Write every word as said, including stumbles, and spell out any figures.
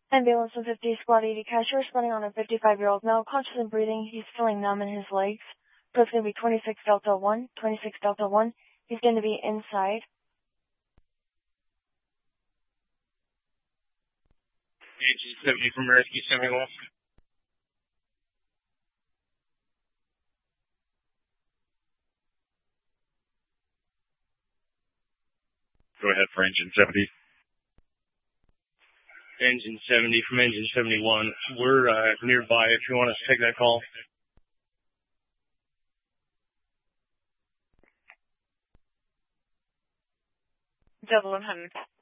Ambulance one fifty, Squad eighty, Cashier responding on a fifty-five-year-old male, conscious and breathing. He's feeling numb in his legs. Code's going to be twenty-six Delta one, twenty-six Delta one. He's going to be inside. Agent seventy from Rescue seventy-one. Go ahead for Engine seventy. Engine seventy from Engine seventy-one. We're uh, nearby if you want us to take that call. Double one hundred.